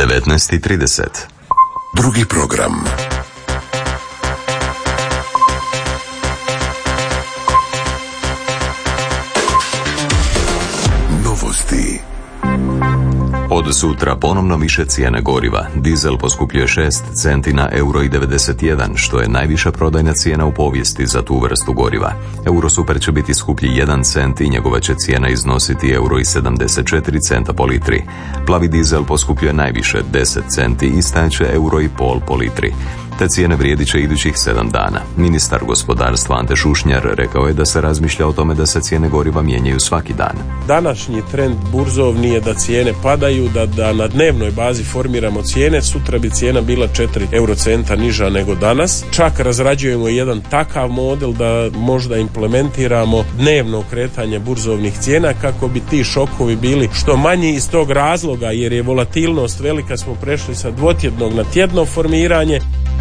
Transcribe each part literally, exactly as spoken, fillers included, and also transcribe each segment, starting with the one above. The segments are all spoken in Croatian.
devetnaest i trideset. Drugi program. Novosti. Od sutra ponovno više cijene goriva. Dizel poskupljuje šest centi na euro i devedeset jedan, što je najviša prodajna cijena u povijesti za tu vrstu goriva. Eurosuper će biti skuplji jedan cent i njegova će cijena iznositi euro i sedamdeset četiri centa po litri. Plavi dizel poskupljuje najviše deset centi i stajeće euro i pol po litri. Te cijene vrijedit će idućih sedam dana. Ministar gospodarstva Ante Šušnjar rekao je da se razmišlja o tome da se cijene goriva mijenjaju svaki dan. Današnji trend burzovni je da cijene padaju, da, da na dnevnoj bazi formiramo cijene. Sutra bi cijena bila četiri eurocenta niža nego danas. Čak razrađujemo jedan takav model da možda implementiramo dnevno kretanje burzovnih cijena kako bi ti šokovi bili što manji iz tog razloga, jer je volatilnost velika, smo prešli sa dvotjednog na tjedno formiranje.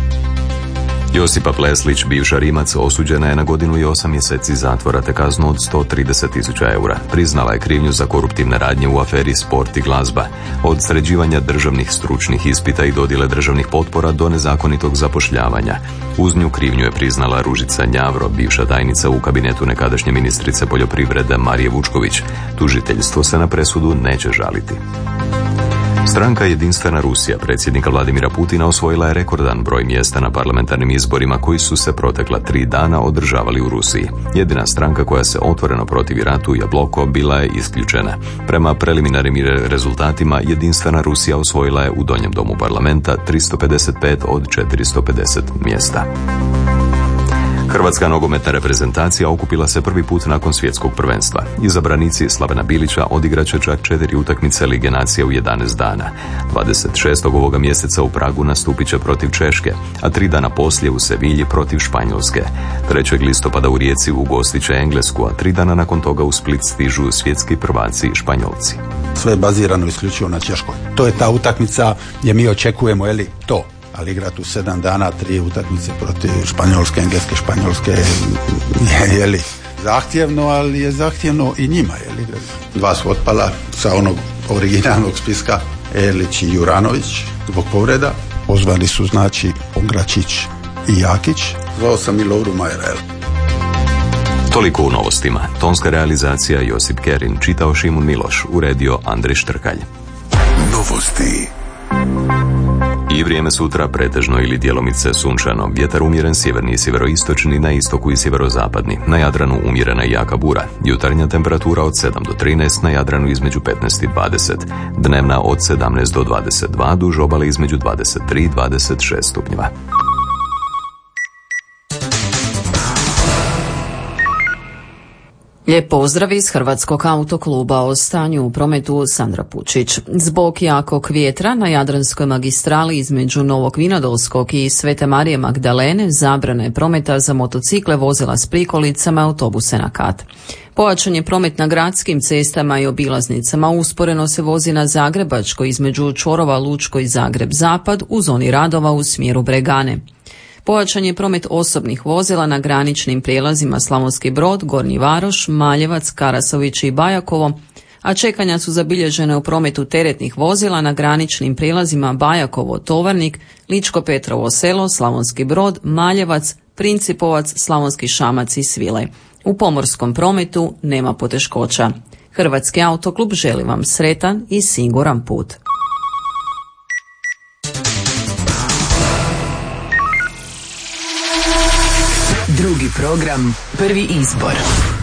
Josipa Pleslić, bivša Rimac, osuđena je na godinu i osam mjeseci zatvora te kaznu od sto trideset tisuća eura. Priznala je krivnju za koruptivne radnje u aferi Sport i glazba. Od sređivanja državnih stručnih ispita i dodjele državnih potpora do nezakonitog zapošljavanja. Uz nju krivnju je priznala Ružica Njavro, bivša tajnica u kabinetu nekadašnje ministrice poljoprivrede Marije Vučković. Tužiteljstvo se na presudu neće žaliti. Stranka Jedinstvena Rusija predsjednika Vladimira Putina osvojila je rekordan broj mjesta na parlamentarnim izborima koji su se protekla tri dana održavali u Rusiji. Jedina stranka koja se otvoreno protivi ratu, Jabloko, bila je isključena. Prema preliminarnim rezultatima Jedinstvena Rusija osvojila je u Donjem domu parlamenta tristo pedeset pet od četiristo pedeset mjesta. Hrvatska nogometna reprezentacija okupila se prvi put nakon svjetskog prvenstva. Izabranici Slavena Bilića odigraće čak četiri utakmice Lige nacija u jedanaest dana. dvadeset šestog ovoga mjeseca u Pragu nastupit će protiv Češke, a tri dana poslije u Sevilji protiv Španjolske. trećeg listopada u Rijeci ugostit će Englesku, a tri dana nakon toga u Split stižu svjetski prvaci Španjolci. Sve je bazirano isključivo na Češkoj. To je ta utakmica gdje mi očekujemo, je li to? Ali igrati u sedam dana, tri utakmice protiv Španjolske, Engleske, Španjolske je, je li zahtjevno, ali je zahtjevno i njima. Je li. Dva su otpala sa onog originalnog spiska, Elić i Juranović zbog povreda. Pozvani su znači Ogračić i Jakić. Zvao sam i Lovru Majera. Toliko u novostima. Tonska realizacija Josip Kerin, čitao Šimun Miloš, uredio Andrej Štrkalj. Novosti. I vrijeme sutra pretežno ili djelomice sunčano. Vjetar umjeren sjeverni i sjeveroistočni, na istoku i sjeverozapadni. Na Jadranu umjerena i jaka bura. Jutarnja temperatura od sedam do trinaest, na Jadranu između petnaest i dvadeset. Dnevna od sedamnaest do dvadeset dva, duž obale između dvadeset tri i dvadeset šest stupnjeva. Lijep pozdrav iz Hrvatskog autokluba. O stanju u prometu Sandra Pučić. Zbog jakog vjetra na Jadranskoj magistrali između Novog Vinodolskog i Svete Marije Magdalene zabrana je prometa za motocikle, vozila s prikolicama, autobuse na kat. Pojačan je promet na gradskim cestama i obilaznicama. Usporeno se vozi na Zagrebačkoj između čvorova Lučko i Zagreb Zapad u zoni radova u smjeru Bregane. Pojačan je promet osobnih vozila na graničnim prijelazima Slavonski Brod, Gornji Varoš, Maljevac, Karasović i Bajakovo, a čekanja su zabilježene u prometu teretnih vozila na graničnim prijelazima Bajakovo, Tovarnik, Ličko Petrovo Selo, Slavonski Brod, Maljevac, Principovac, Slavonski Šamac i Svilaj. U pomorskom prometu nema poteškoća. Hrvatski autoklub želi vam sretan i siguran put. Drugi program, prvi izbor.